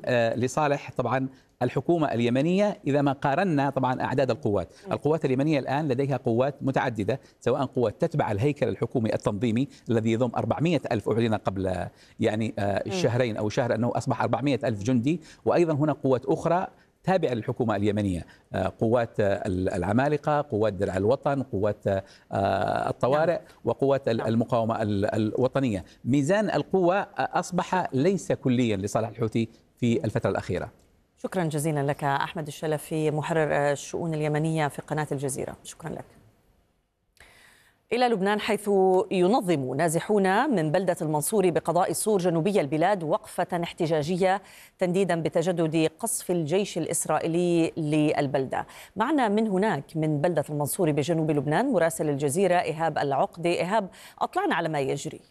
لصالح طبعا الحكومة اليمنية. إذا ما قارنا طبعا أعداد القوات اليمنية الآن لديها قوات متعددة، سواء قوات تتبع الهيكل الحكومي التنظيمي الذي يضم 400 ألف، أعلن قبل يعني الشهرين أو شهر أنه أصبح 400 ألف جندي، وأيضا هنا قوات أخرى تابعة للحكومة اليمنية، قوات العمالقة، قوات درع الوطن، قوات الطوارئ، وقوات المقاومة الوطنية. ميزان القوة أصبح ليس كليا لصالح الحوثي في الفترة الأخيرة. شكرا جزيلا لك أحمد الشلفي، محرر الشؤون اليمنية في قناة الجزيرة. شكرا لك. إلى لبنان، حيث ينظم نازحون من بلدة المنصورة بقضاء صور جنوبي البلاد وقفة احتجاجية تنديدا بتجدد قصف الجيش الإسرائيلي للبلدة. معنا من هناك من بلدة المنصورة بجنوب لبنان مراسل الجزيرة إيهاب العقدي. إيهاب، أطلعنا على ما يجري.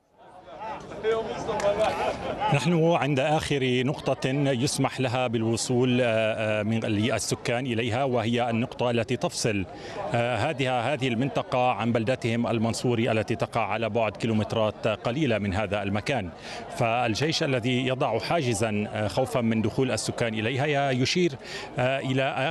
نحن عند آخر نقطة يسمح لها بالوصول من السكان إليها، وهي النقطة التي تفصل هذه المنطقة عن بلدتهم المنصوري التي تقع على بعد كيلومترات قليلة من هذا المكان. فالجيش الذي يضع حاجزا خوفا من دخول السكان إليها يشير إلى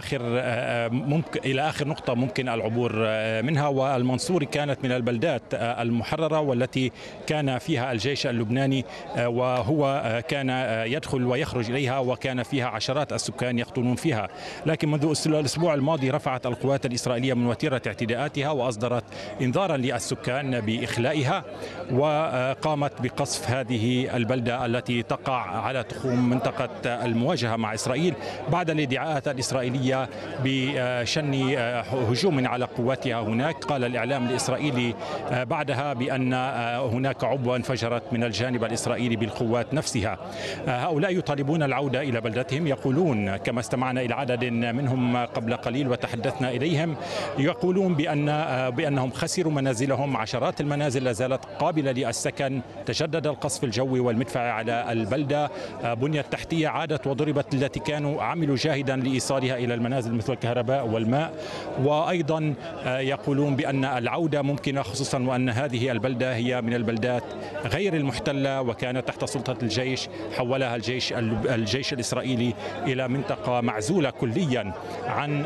آخر نقطة ممكن العبور منها، والمنصوري كانت من البلدات المحررة والتي كان فيها الجيش اللبناني، وهو كان يدخل ويخرج إليها، وكان فيها عشرات السكان يقتلون فيها. لكن منذ الأسبوع الماضي رفعت القوات الإسرائيلية من وتيرة اعتداءاتها وأصدرت إنذارا للسكان بإخلائها، وقامت بقصف هذه البلدة التي تقع على تخوم منطقة المواجهة مع إسرائيل بعد الادعاءات الإسرائيلية بشن هجوم على قواتها هناك. قال الإعلام الإسرائيلي بعدها بأن هناك عبوة انفجرت من الجانب الإسرائيلي بالقوات نفسها. هؤلاء يطالبون العودة إلى بلدتهم، يقولون كما استمعنا إلى عدد منهم قبل قليل وتحدثنا إليهم، يقولون بأنهم خسروا منازلهم. عشرات المنازل لا زالت قابلة للسكن، تجدد القصف الجوي والمدفعي على البلدة، بنية تحتية عادت وضربت التي كانوا عملوا جاهدا لإيصالها إلى المنازل مثل الكهرباء والماء. وأيضا يقولون بأن العودة ممكنة، خصوصا وأن هذه البلدة هي من البلدات غير المحتلة وكانت تحت سلطة الجيش، حولها الجيش الإسرائيلي إلى منطقة معزولة كليا عن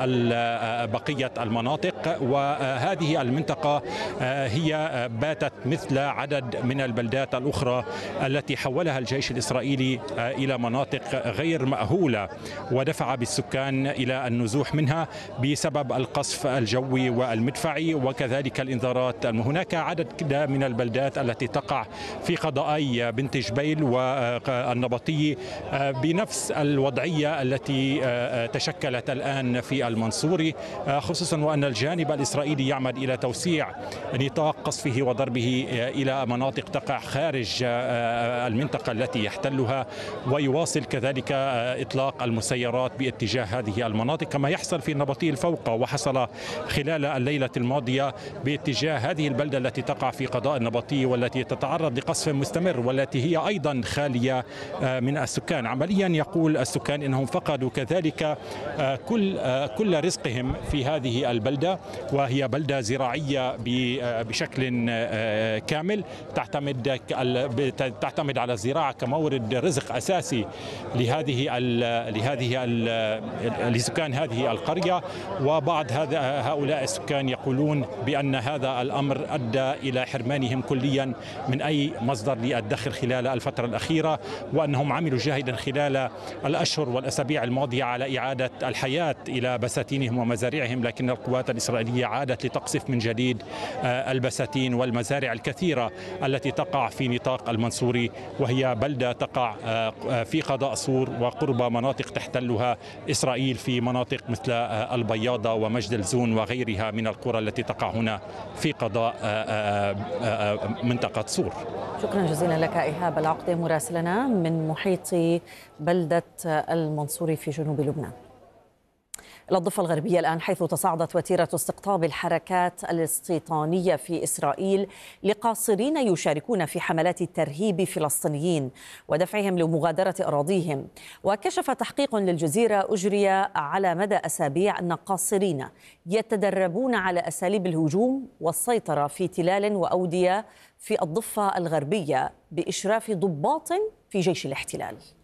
بقية المناطق. وهذه المنطقة هي باتت مثل عدد من البلدات الأخرى التي حولها الجيش الإسرائيلي إلى مناطق غير مأهولة، ودفع بالسكان إلى النزوح منها بسبب القصف الجوي والمدفعي وكذلك الإنذارات. هناك عدد من البلدات التي تقع في قضائي بنت جبيل والنبطي بنفس الوضعية التي تشكلت الآن في المنصوري، خصوصا وأن الجانب الإسرائيلي يعمد إلى توسيع نطاق قصفه وضربه إلى مناطق تقع خارج المنطقة التي يحتلها، ويواصل كذلك إطلاق المسيرات باتجاه هذه المناطق كما يحصل في النبطي الفوقة، وحصل خلال الليلة الماضية باتجاه هذه البلدة التي تقع في قضاء النبطي والتي تتعرض لقصف مستمر والتي هي أيضا خالية من السكان. عمليا يقول السكان إنهم فقدوا كذلك كل رزقهم في هذه البلدة، وهي بلدة زراعية بشكل كامل تعتمد على الزراعة كمورد رزق أساسي لسكان هذه القرية. وبعض هؤلاء السكان يقولون بأن هذا الأمر أدى إلى حرمانهم كليا من أي مصدر للدخل خلال الفترة الأخيرة، وأنهم عملوا جاهدا خلال الأشهر والأسابيع الماضية على إعادة الحياة إلى بساتينهم ومزارعهم، لكن القوات الإسرائيلية عادت لتقصف من جديد البساتين والمزارع الكثيرة التي تقع في نطاق المنصوري، وهي بلدة تقع في قضاء صور وقرب مناطق تحتلها إسرائيل في مناطق مثل البياضة ومجد الزون وغيرها من القرى التي تقع هنا في قضاء منطقة صور. شكرا جزيلا لك إيهاب العقدي مراسلنا من محيط بلدة المنصوري في جنوب لبنان. إلى الضفة الغربية الآن، حيث تصاعدت وتيرة استقطاب الحركات الاستيطانية في إسرائيل لقاصرين يشاركون في حملات ترهيب فلسطينيين ودفعهم لمغادرة أراضيهم. وكشف تحقيق للجزيرة أجري على مدى أسابيع أن قاصرين يتدربون على أساليب الهجوم والسيطرة في تلال وأودية في الضفة الغربية بإشراف ضباط في جيش الاحتلال.